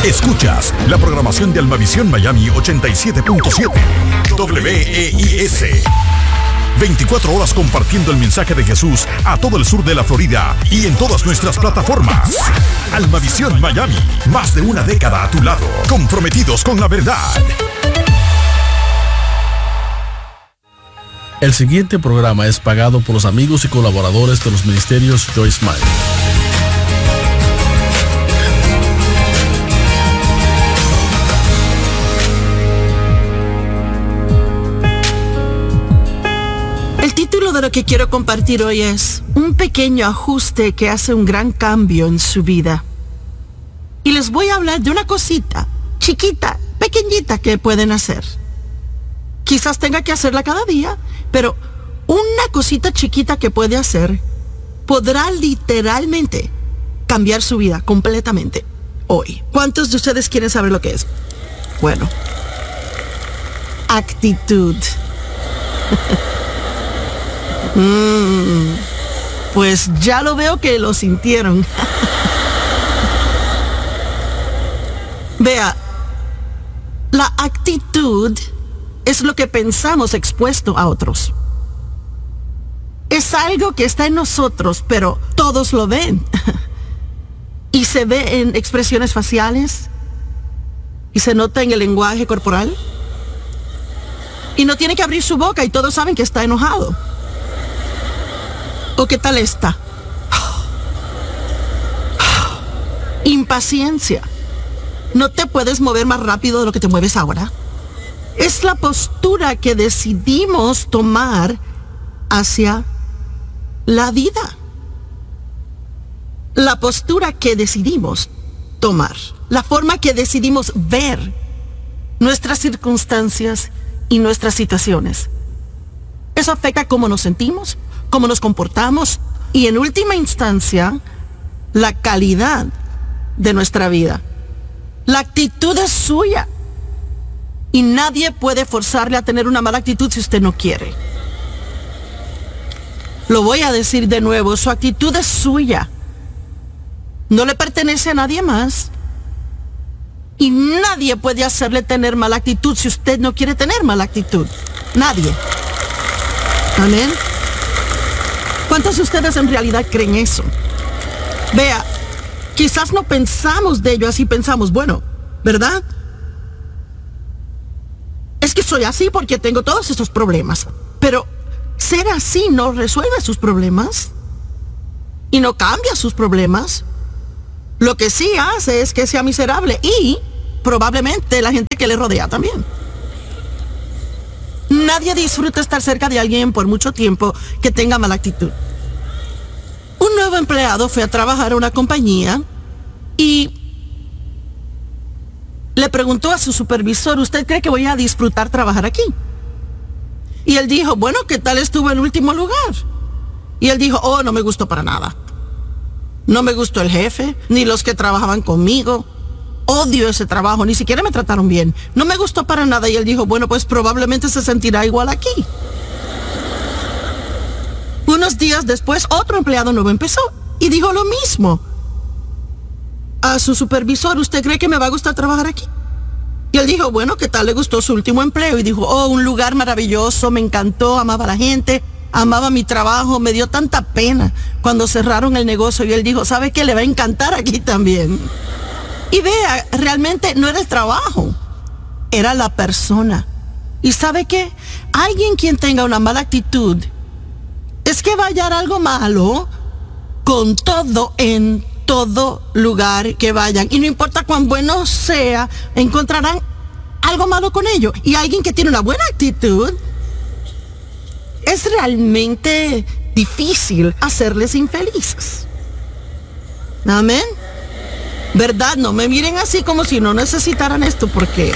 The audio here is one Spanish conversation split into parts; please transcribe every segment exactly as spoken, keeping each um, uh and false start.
Escuchas la programación de Almavisión Miami ochenta y siete punto siete W E I S. veinticuatro horas compartiendo el mensaje de Jesús a todo el sur de la Florida y en todas nuestras plataformas. Almavisión Miami, más de una década a tu lado, comprometidos con la verdad. El siguiente programa es pagado por los amigos y colaboradores de los ministerios Joyce Meyer. El título de lo que quiero compartir hoy es un pequeño ajuste que hace un gran cambio en su vida. Y les voy a hablar de una cosita chiquita, pequeñita que pueden hacer. Quizás tenga que hacerla cada día, pero una cosita chiquita que puede hacer podrá literalmente cambiar su vida completamente hoy. ¿Cuántos de ustedes quieren saber lo que es? Bueno, actitud. Mm, pues ya lo veo que lo sintieron. Vea, la actitud es lo que pensamos expuesto a otros. Es algo que está en nosotros, pero todos lo ven. Y se ve en expresiones faciales, y se nota en el lenguaje corporal. Y no tiene que abrir su boca y todos saben que está enojado. ¿O qué tal está? Impaciencia. No te puedes mover más rápido de lo que te mueves ahora. Es la postura que decidimos tomar hacia la vida. La postura que decidimos tomar. La forma que decidimos ver nuestras circunstancias y nuestras situaciones. Eso afecta cómo nos sentimos, cómo nos comportamos y en última instancia, la calidad de nuestra vida. La actitud es suya y nadie puede forzarle a tener una mala actitud si usted no quiere. Lo voy a decir de nuevo, su actitud es suya. No le pertenece a nadie más y nadie puede hacerle tener mala actitud si usted no quiere tener mala actitud. Nadie. Amén. ¿Cuántos de ustedes en realidad creen eso? Vea, quizás no pensamos de ello así, pensamos, bueno, ¿verdad? Es que soy así porque tengo todos estos problemas. Pero ser así no resuelve sus problemas y no cambia sus problemas. Lo que sí hace es que sea miserable y probablemente la gente que le rodea también. Nadie disfruta estar cerca de alguien por mucho tiempo que tenga mala actitud. Un nuevo empleado fue a trabajar a una compañía y le preguntó a su supervisor, ¿usted cree que voy a disfrutar trabajar aquí? Y él dijo, bueno, ¿qué tal estuvo en último lugar? Y él dijo, oh, no me gustó para nada. No me gustó el jefe, ni los que trabajaban conmigo. Odio ese trabajo, ni siquiera me trataron bien. No me gustó para nada. Y él dijo, bueno, pues probablemente se sentirá igual aquí. Unos días después, otro empleado nuevo empezó y dijo lo mismo a su supervisor, ¿usted cree que me va a gustar trabajar aquí? Y él dijo, bueno, ¿qué tal le gustó su último empleo? Y dijo, oh, un lugar maravilloso, me encantó, amaba a la gente, amaba mi trabajo, me dio tanta pena cuando cerraron el negocio. Y él dijo, ¿sabe qué? Le va a encantar aquí también. Y vea, realmente no era el trabajo, era la persona. ¿Y sabe qué? Alguien quien tenga una mala actitud, es que va a hallar algo malo con todo en todo lugar que vayan. Y no importa cuán bueno sea, encontrarán algo malo con ello. Y alguien que tiene una buena actitud, es realmente difícil hacerles infelices. Amén. ¿Verdad? No me miren así como si no necesitaran esto, porque...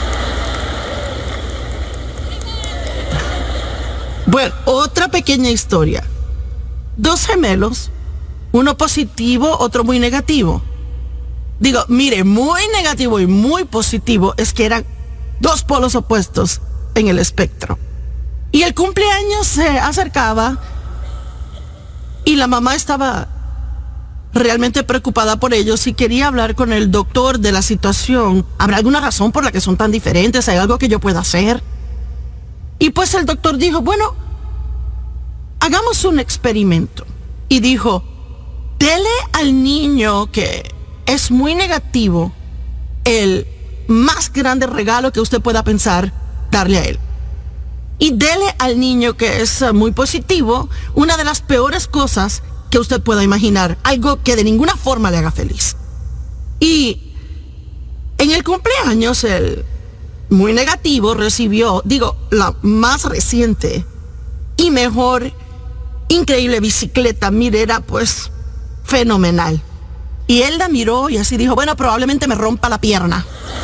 Bueno, otra pequeña historia. Dos gemelos, uno positivo, otro muy negativo. Digo, mire, muy negativo y muy positivo es que eran dos polos opuestos en el espectro. Y el cumpleaños se acercaba y la mamá estaba realmente preocupada por ellos y quería hablar con el doctor de la situación. ¿Habrá alguna razón por la que son tan diferentes? ¿Hay algo que yo pueda hacer? Y pues el doctor dijo, bueno, hagamos un experimento. Y dijo, dele al niño que es muy negativo el más grande regalo que usted pueda pensar darle a él. Y dele al niño que es muy positivo una de las peores cosas que usted pueda imaginar, algo que de ninguna forma le haga feliz. Y en el cumpleaños, el muy negativo recibió, digo, la más reciente y mejor, increíble bicicleta. Mire, era pues fenomenal. Y él la miró y así dijo, bueno, probablemente me rompa la pierna.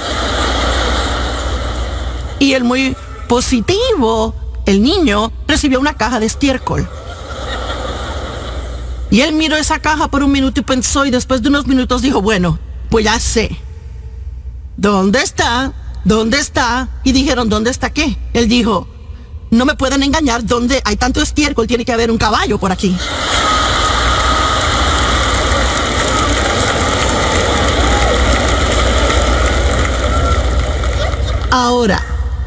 Y el muy positivo, el niño, recibió una caja de estiércol. Y él miró esa caja por un minuto y pensó, y después de unos minutos dijo, bueno, pues ya sé. ¿Dónde está? ¿Dónde está? Y dijeron, ¿dónde está qué? Él dijo, no me pueden engañar, ¿dónde hay tanto estiércol? Tiene que haber un caballo por aquí. Ahora,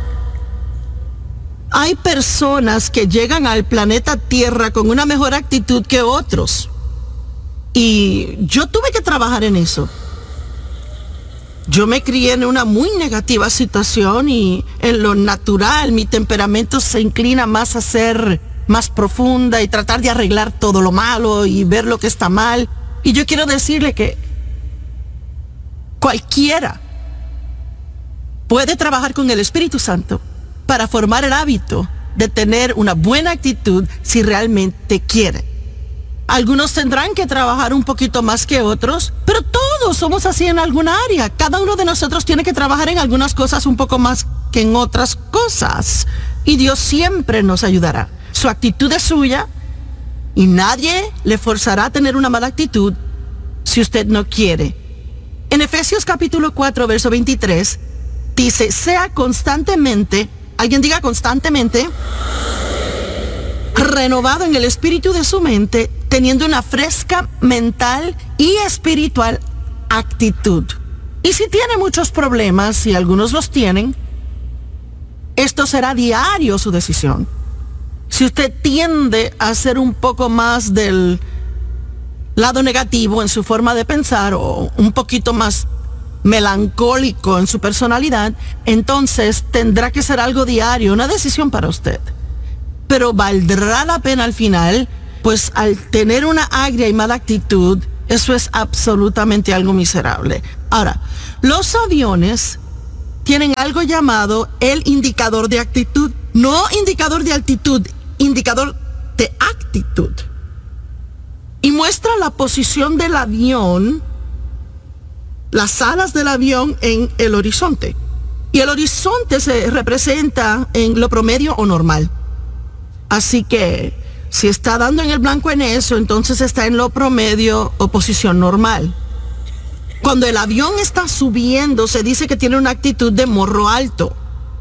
hay personas que llegan al planeta Tierra con una mejor actitud que otros. Y yo tuve que trabajar en eso. Yo me crié en una muy negativa situación y en lo natural mi temperamento se inclina más a ser más profunda y tratar de arreglar todo lo malo y ver lo que está mal. Y yo quiero decirle que cualquiera puede trabajar con el Espíritu Santo para formar el hábito de tener una buena actitud si realmente quiere. Algunos tendrán que trabajar un poquito más que otros, pero todos somos así en alguna área. Cada uno de nosotros tiene que trabajar en algunas cosas un poco más que en otras cosas. Y Dios siempre nos ayudará. Su actitud es suya y nadie le forzará a tener una mala actitud si usted no quiere. En Efesios capítulo cuatro, verso veintitrés, dice, sea constantemente, alguien diga constantemente, renovado en el espíritu de su mente, teniendo una fresca mental y espiritual actitud. Y si tiene muchos problemas, y algunos los tienen, esto será diario su decisión. Si usted tiende a ser un poco más del lado negativo en su forma de pensar o un poquito más melancólico en su personalidad, entonces tendrá que ser algo diario, una decisión para usted. Pero valdrá la pena al final, pues al tener una agria y mala actitud, eso es absolutamente algo miserable. Ahora, los aviones tienen algo llamado el indicador de actitud. No indicador de altitud, indicador de actitud. Y muestra la posición del avión, las alas del avión en el horizonte. Y el horizonte se representa en lo promedio o normal. Así que si está dando en el blanco en eso, entonces está en lo promedio o posición normal. Cuando el avión está subiendo, se dice que tiene una actitud de morro alto.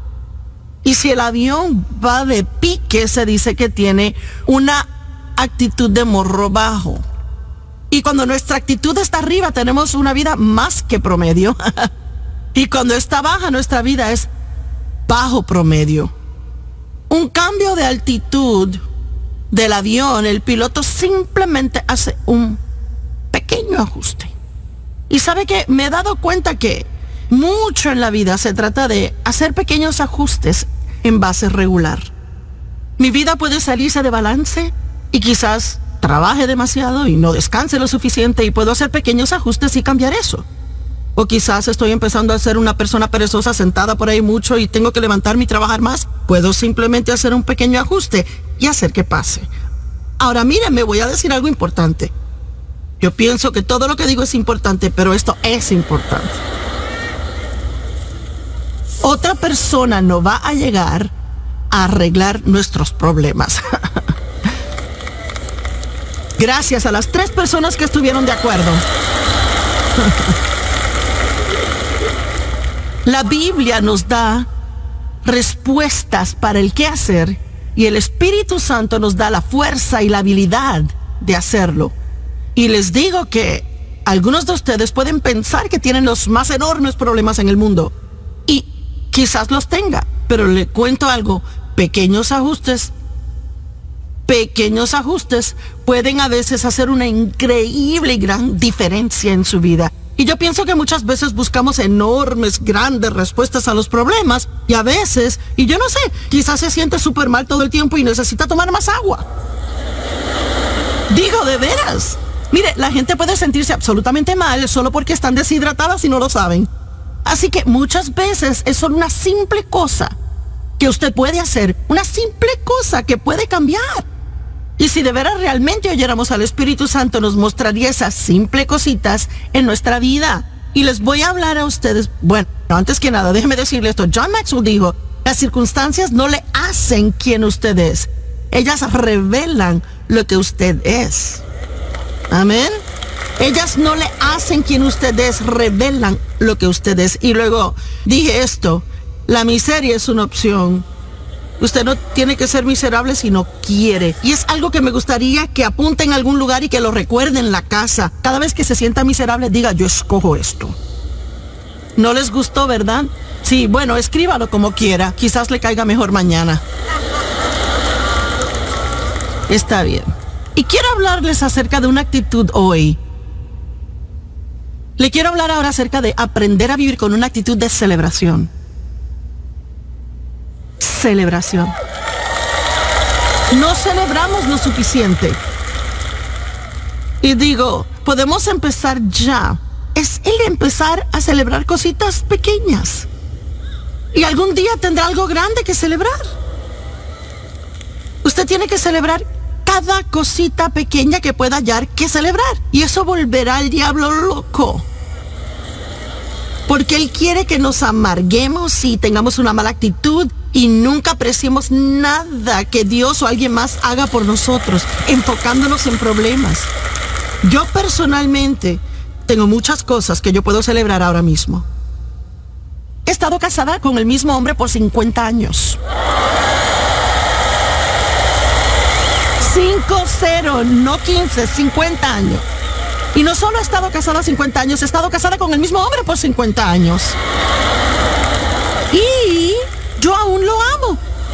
Y si el avión va de pique, se dice que tiene una actitud de morro bajo. Y cuando nuestra actitud está arriba, tenemos una vida más que promedio. Y cuando está baja, nuestra vida es bajo promedio. Un cambio de altitud del avión, el piloto simplemente hace un pequeño ajuste. Y sabe que me he dado cuenta que mucho en la vida se trata de hacer pequeños ajustes en base regular. Mi vida puede salirse de balance y quizás trabaje demasiado y no descanse lo suficiente y puedo hacer pequeños ajustes y cambiar eso. O quizás estoy empezando a ser una persona perezosa sentada por ahí mucho y tengo que levantarme y trabajar más. Puedo simplemente hacer un pequeño ajuste y hacer que pase. Ahora miren, me voy a decir algo importante. Yo pienso que todo lo que digo es importante, pero esto es importante. Otra persona no va a llegar a arreglar nuestros problemas. Gracias a las tres personas que estuvieron de acuerdo. La Biblia nos da respuestas para el qué hacer y el Espíritu Santo nos da la fuerza y la habilidad de hacerlo. Y les digo que algunos de ustedes pueden pensar que tienen los más enormes problemas en el mundo. Y quizás los tenga, pero le cuento algo, pequeños ajustes, pequeños ajustes pueden a veces hacer una increíble y gran diferencia en su vida. Y yo pienso que muchas veces buscamos enormes, grandes respuestas a los problemas y a veces, y yo no sé, quizás se siente súper mal todo el tiempo y necesita tomar más agua. Digo, de veras. Mire, la gente puede sentirse absolutamente mal solo porque están deshidratadas y no lo saben. Así que muchas veces es solo una simple cosa que usted puede hacer, una simple cosa que puede cambiar. Y si de veras realmente oyéramos al Espíritu Santo, nos mostraría esas simples cositas en nuestra vida. Y les voy a hablar a ustedes. Bueno, antes que nada, déjeme decirle esto. John Maxwell dijo, las circunstancias no le hacen quien usted es. Ellas revelan lo que usted es. Amén. Ellas no le hacen quien usted es, revelan lo que usted es. Y luego dije esto, la miseria es una opción. Usted no tiene que ser miserable si no quiere. Y es algo que me gustaría que apunte en algún lugar y que lo recuerde en la casa. Cada vez que se sienta miserable, diga, yo escojo esto. ¿No les gustó, verdad? Sí, bueno, escríbalo como quiera. Quizás le caiga mejor mañana. Está bien. Y quiero hablarles acerca de una actitud hoy. Le quiero hablar ahora acerca de aprender a vivir con una actitud de celebración. Celebración. No celebramos lo suficiente. Y digo, podemos empezar ya. Es el empezar a celebrar cositas pequeñas. Y algún día tendrá algo grande que celebrar. Usted tiene que celebrar cada cosita pequeña que pueda hallar que celebrar. Y eso volverá al diablo loco. Porque él quiere que nos amarguemos y tengamos una mala actitud y nunca apreciemos nada que Dios o alguien más haga por nosotros, enfocándonos en problemas. Yo personalmente tengo muchas cosas que yo puedo celebrar ahora mismo. He estado casada con el mismo hombre por cincuenta años. cinco cero, no quince, cincuenta años. Y no solo he estado casada cincuenta años, he estado casada con el mismo hombre por cincuenta años. Y yo aún lo amo.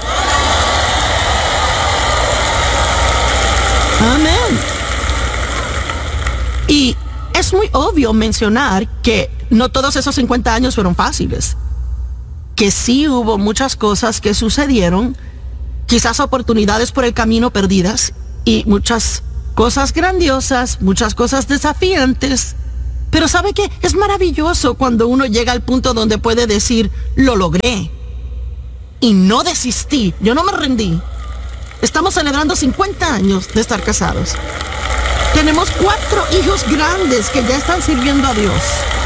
Amén. Y es muy obvio mencionar que no todos esos cincuenta años fueron fáciles. Que sí hubo muchas cosas que sucedieron, quizás oportunidades por el camino perdidas y muchas cosas grandiosas, muchas cosas desafiantes. Pero ¿sabe qué? Es maravilloso cuando uno llega al punto donde puede decir, lo logré. Y no desistí, yo no me rendí. Estamos celebrando cincuenta años de estar casados. Tenemos cuatro hijos grandes que ya están sirviendo a Dios.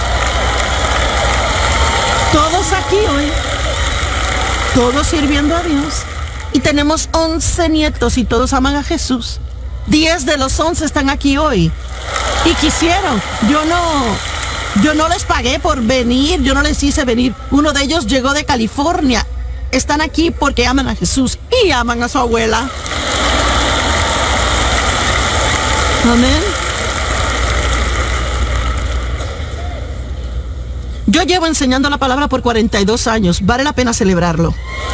Todos aquí hoy, todos sirviendo a Dios. Y tenemos once nietos y todos aman a Jesús. Diez de los once están aquí hoy. Y quisieron. Yo no, yo no les pagué por venir. Yo no les hice venir. Uno de ellos llegó de California. Están aquí porque aman a Jesús y aman a su abuela. Amén. Yo llevo enseñando la palabra por cuarenta y dos años. Vale la pena celebrarlo.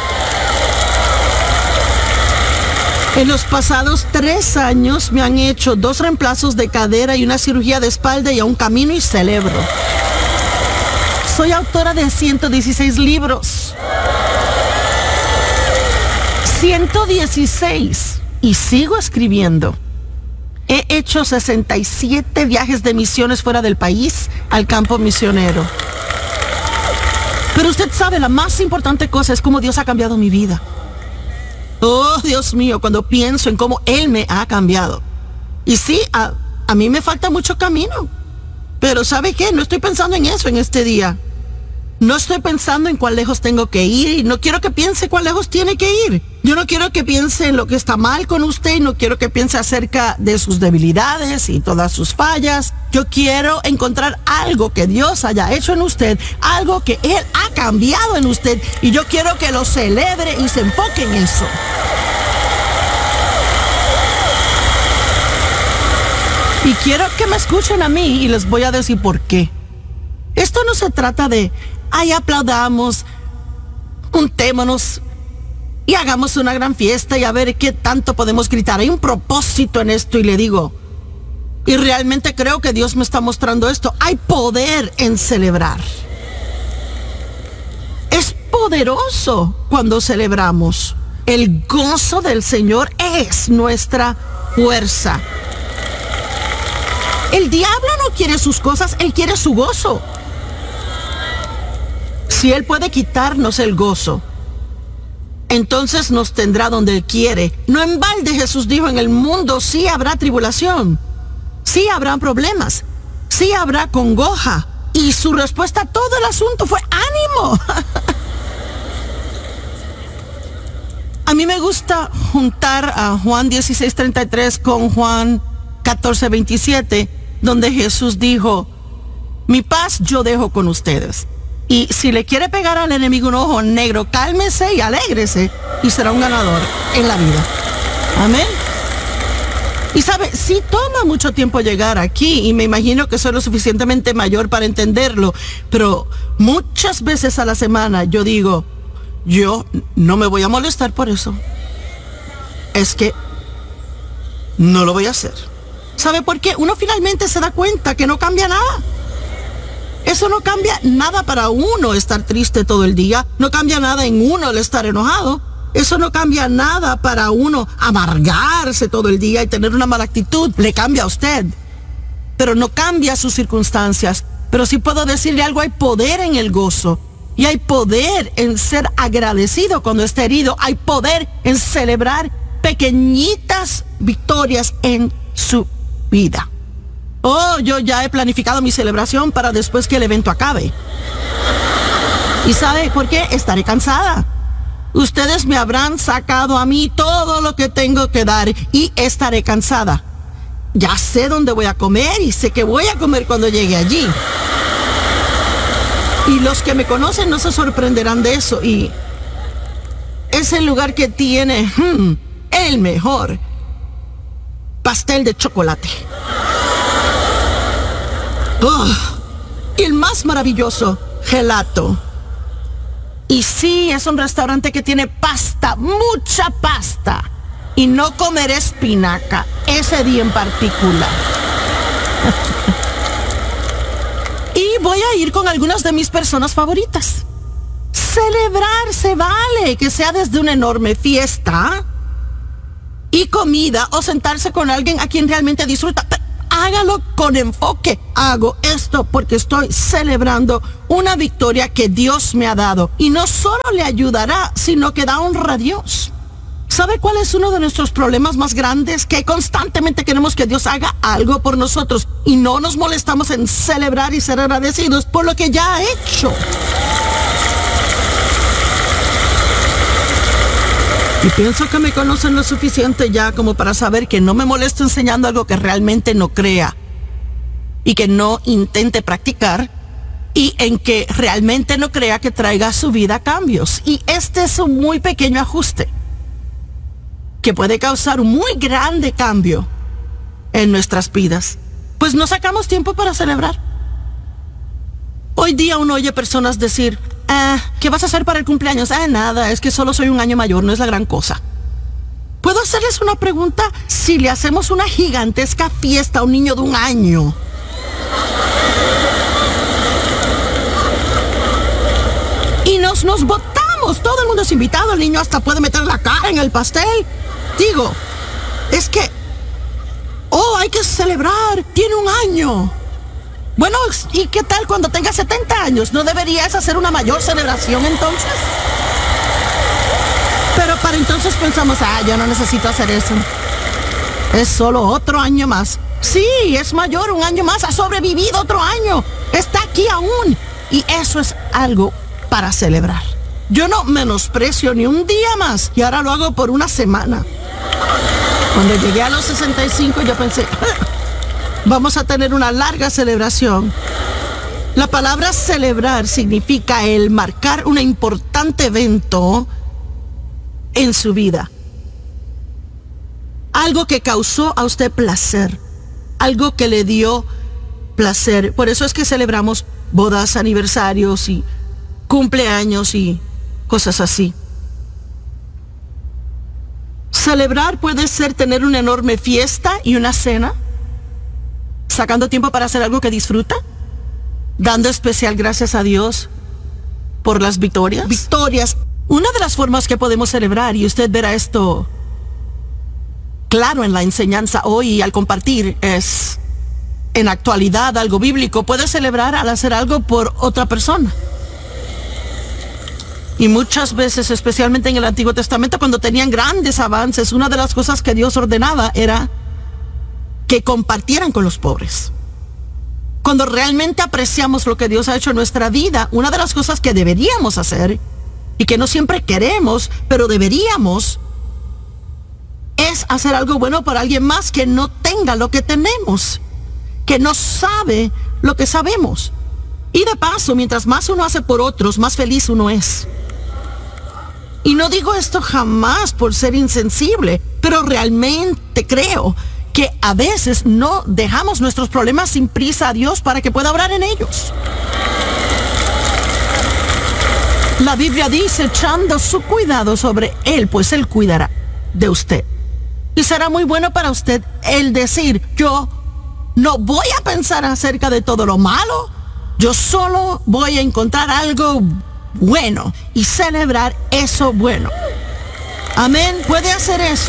En los pasados tres años me han hecho dos reemplazos de cadera y una cirugía de espalda y a un camino y celebro. Soy autora de ciento dieciséis libros. ciento dieciséis. Y sigo escribiendo. He hecho sesenta y siete viajes de misiones fuera del país al campo misionero. Pero usted sabe, la más importante cosa es cómo Dios ha cambiado mi vida. Oh, Dios mío, cuando pienso en cómo Él me ha cambiado. Y sí, a, a mí me falta mucho camino. Pero ¿sabe qué? No estoy pensando en eso en este día. No estoy pensando en cuán lejos tengo que ir. Y no quiero que piense cuán lejos tiene que ir. Yo no quiero que piense en lo que está mal con usted. Y no quiero que piense acerca de sus debilidades y todas sus fallas. Yo quiero encontrar algo que Dios haya hecho en usted. Algo que Él ha cambiado en usted. Y yo quiero que lo celebre y se enfoque en eso. Y quiero que me escuchen a mí y les voy a decir por qué. Esto no se trata de, ay, aplaudamos, juntémonos y hagamos una gran fiesta y a ver qué tanto podemos gritar. Hay un propósito en esto y le digo, y realmente creo que Dios me está mostrando esto. Hay poder en celebrar. Es poderoso cuando celebramos. El gozo del Señor es nuestra fuerza. El diablo no quiere sus cosas, él quiere su gozo. Si él puede quitarnos el gozo, entonces nos tendrá donde él quiere. No en balde Jesús dijo, en el mundo sí habrá tribulación, sí habrá problemas, sí habrá congoja. Y su respuesta a todo el asunto fue ánimo. A mí me gusta juntar a Juan dieciséis treinta y tres con Juan catorce veintisiete, donde Jesús dijo, mi paz yo dejo con ustedes. Y si le quiere pegar al enemigo un ojo negro, cálmese y alégrese y será un ganador en la vida. Amén. Y sabe, sí toma mucho tiempo llegar aquí y me imagino que soy lo suficientemente mayor para entenderlo, pero muchas veces a la semana yo digo, yo no me voy a molestar por eso. Es que no lo voy a hacer. ¿Sabe por qué? Uno finalmente se da cuenta que no cambia nada. Eso no cambia nada para uno estar triste todo el día. No cambia nada en uno el estar enojado. Eso no cambia nada para uno amargarse todo el día y tener una mala actitud. Le cambia a usted. Pero no cambia sus circunstancias. Pero sí puedo decirle algo, hay poder en el gozo. Y hay poder en ser agradecido cuando está herido. Hay poder en celebrar pequeñitas victorias en su vida. Oh, yo ya he planificado mi celebración para después que el evento acabe. ¿Y sabe por qué? Estaré cansada. Ustedes me habrán sacado a mí todo lo que tengo que dar y estaré cansada. Ya sé dónde voy a comer y sé que voy a comer cuando llegue allí. Y los que me conocen no se sorprenderán de eso. Y es el lugar que tiene hmm, el mejor pastel de chocolate. Oh, y el más maravilloso gelato. Y sí, es un restaurante que tiene pasta, mucha pasta. Y no comeré espinaca ese día en particular. Y voy a ir con algunas de mis personas favoritas. Celebrar se vale, que sea desde una enorme fiesta y comida o sentarse con alguien a quien realmente disfruta. Hágalo con enfoque. Hago esto porque estoy celebrando una victoria que Dios me ha dado. Y no solo le ayudará, sino que da honra a Dios. ¿Sabe cuál es uno de nuestros problemas más grandes? Que constantemente queremos que Dios haga algo por nosotros y no nos molestamos en celebrar y ser agradecidos por lo que ya ha hecho. Y pienso que me conocen lo suficiente ya como para saber que no me molesto enseñando algo que realmente no crea y que no intente practicar y en que realmente no crea que traiga a su vida cambios. Y este es un muy pequeño ajuste que puede causar un muy grande cambio en nuestras vidas. Pues no sacamos tiempo para celebrar. Hoy día uno oye personas decir, ah, ¿qué vas a hacer para el cumpleaños? Ah, nada, es que solo soy un año mayor, no es la gran cosa. ¿Puedo hacerles una pregunta? Si le hacemos una gigantesca fiesta a un niño de un año, y nos nos botamos, todo el mundo es invitado, el niño hasta puede meter la cara en el pastel. Digo, es que, oh, hay que celebrar, tiene un año. Bueno, ¿y qué tal cuando tenga setenta años? ¿No deberías hacer una mayor celebración entonces? Pero para entonces pensamos, ah, yo no necesito hacer eso. Es solo otro año más. Sí, es mayor, un año más, ha sobrevivido otro año. Está aquí aún. Y eso es algo para celebrar. Yo no menosprecio ni un día más. Y ahora lo hago por una semana. Cuando llegué a los sesenta y cinco yo pensé, vamos a tener una larga celebración. La palabra celebrar significa el marcar un importante evento en su vida. Algo que causó a usted placer. algo que le dio placer. Por eso es que celebramos bodas, aniversarios y cumpleaños y cosas así. Celebrar puede ser tener una enorme fiesta y una cena, sacando tiempo para hacer algo que disfruta, dando especial gracias a Dios por las victorias. Victorias. Una de las formas que podemos celebrar, y usted verá esto claro en la enseñanza hoy y al compartir, es en actualidad algo bíblico. Puede celebrar al hacer algo por otra persona. Y muchas veces, especialmente en el Antiguo Testamento, cuando tenían grandes avances, una de las cosas que Dios ordenaba era que compartieran con los pobres. Cuando realmente apreciamos lo que Dios ha hecho en nuestra vida, una de las cosas que deberíamos hacer, y que no siempre queremos, pero deberíamos, es hacer algo bueno para alguien más que no tenga lo que tenemos, que no sabe lo que sabemos. Y de paso, mientras más uno hace por otros, más feliz uno es. Y no digo esto jamás por ser insensible, pero realmente creo que a veces no dejamos nuestros problemas sin prisa a Dios para que pueda obrar en ellos. La Biblia dice, echando su cuidado sobre Él, pues Él cuidará de usted. Y será muy bueno para usted el decir, yo no voy a pensar acerca de todo lo malo, yo solo voy a encontrar algo bueno y celebrar eso bueno. Amén. Puede hacer eso.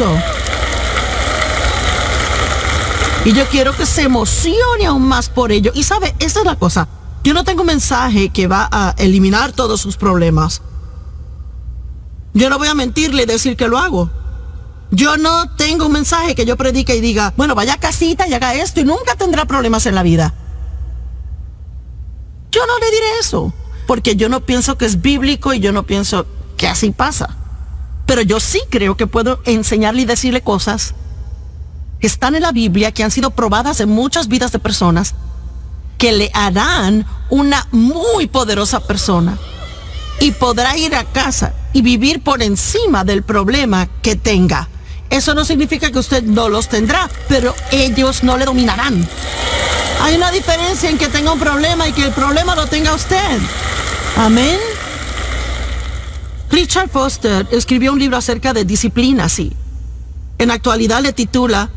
Y yo quiero que se emocione aún más por ello. Y sabe, esta es la cosa. Yo no tengo un mensaje que va a eliminar todos sus problemas. Yo no voy a mentirle y decir que lo hago. Yo no tengo un mensaje que yo predique y diga, bueno, vaya a casita y haga esto y nunca tendrá problemas en la vida. Yo no le diré eso, porque yo no pienso que es bíblico y yo no pienso que así pasa. Pero yo sí creo que puedo enseñarle y decirle cosas que están en la Biblia, que han sido probadas en muchas vidas de personas, que le harán una muy poderosa persona y podrá ir a casa y vivir por encima del problema que tenga. Eso no significa que usted no los tendrá, pero ellos no le dominarán. Hay una diferencia en que tenga un problema y que el problema lo tenga usted. Amén. Richard Foster escribió un libro acerca de disciplina, sí. En la actualidad le titula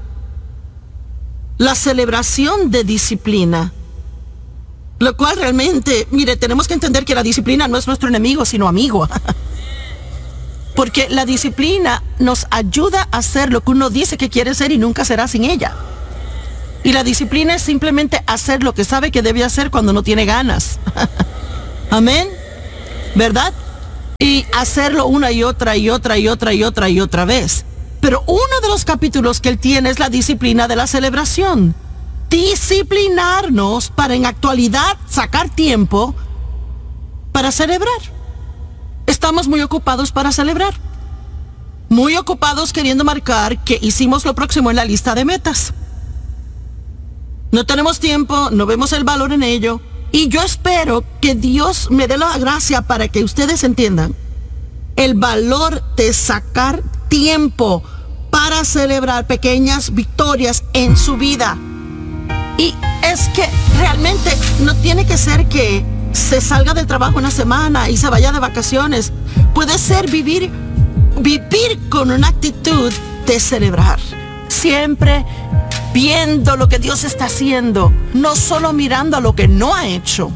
La celebración de disciplina. Lo cual realmente, mire, tenemos que entender que la disciplina no es nuestro enemigo, sino amigo. Porque la disciplina nos ayuda a hacer lo que uno dice que quiere hacer y nunca será sin ella. Y la disciplina es simplemente hacer lo que sabe que debe hacer cuando no tiene ganas. Amén. ¿Verdad? Y hacerlo una y otra y otra y otra y otra y otra vez. Pero uno de los capítulos que él tiene es la disciplina de la celebración. Disciplinarnos para en actualidad sacar tiempo para celebrar. Estamos muy ocupados para celebrar. Muy ocupados queriendo marcar que hicimos lo próximo en la lista de metas. No tenemos tiempo, no vemos el valor en ello. Y yo espero que Dios me dé la gracia para que ustedes entiendan el valor de sacar tiempo para celebrar pequeñas victorias en su vida. Y es que realmente no tiene que ser que se salga del trabajo una semana y se vaya de vacaciones. Puede ser vivir, vivir con una actitud de celebrar. Siempre viendo lo que Dios está haciendo, no solo mirando a lo que no ha hecho.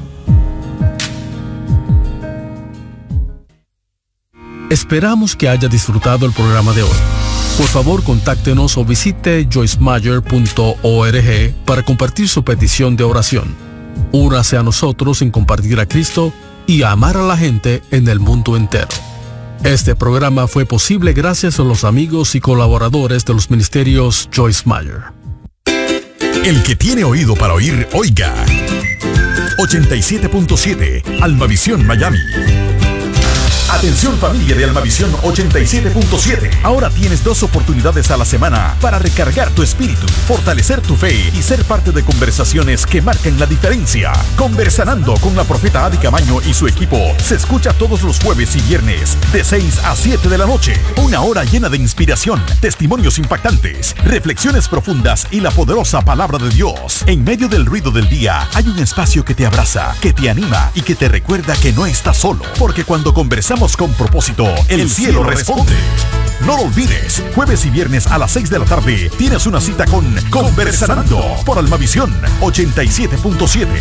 Esperamos que haya disfrutado el programa de hoy. Por favor, contáctenos o visite joyce meyer punto org para compartir su petición de oración. Únase a nosotros en compartir a Cristo y a amar a la gente en el mundo entero. Este programa fue posible gracias a los amigos y colaboradores de los ministerios Joyce Meyer. El que tiene oído para oír, oiga. ochenta y siete punto siete, Almavisión Miami. Atención familia de Almavisión ochenta y siete punto siete. Ahora tienes dos oportunidades a la semana para recargar tu espíritu, fortalecer tu fe y ser parte de conversaciones que marcan la diferencia. Conversando con la profeta Adi Camaño y su equipo se escucha todos los jueves y viernes de seis a siete de la noche. Una hora llena de inspiración, testimonios impactantes, reflexiones profundas y la poderosa palabra de Dios. En medio del ruido del día hay un espacio que te abraza, que te anima y que te recuerda que no estás solo. Porque cuando conversamos con propósito, el, el cielo, cielo responde. No lo olvides, jueves y viernes a las seis de la tarde tienes una cita con Conversando por Almavisión ochenta y siete punto siete.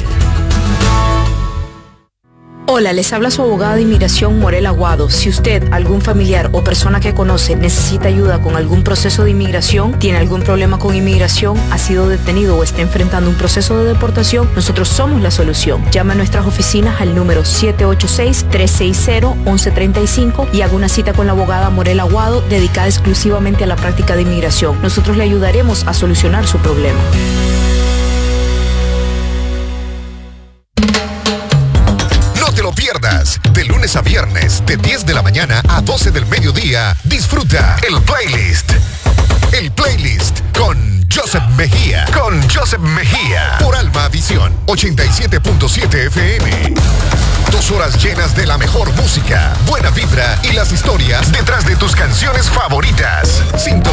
Hola, les habla su abogada de inmigración Morel Aguado. Si usted, algún familiar o persona que conoce necesita ayuda con algún proceso de inmigración, tiene algún problema con inmigración, ha sido detenido o está enfrentando un proceso de deportación, nosotros somos la solución. Llame a nuestras oficinas al número siete ocho seis, tres seis cero, uno uno tres cinco y haga una cita con la abogada Morel Aguado dedicada exclusivamente a la práctica de inmigración. Nosotros le ayudaremos a solucionar su problema. Pierdas. De lunes a viernes, de diez de la mañana a doce del mediodía, disfruta el playlist. El playlist con Joseph Mejía. Con Joseph Mejía. Por Almavisión ochenta y siete punto siete F M. Dos horas llenas de la mejor música, buena vibra y las historias detrás de tus canciones favoritas. Sintonía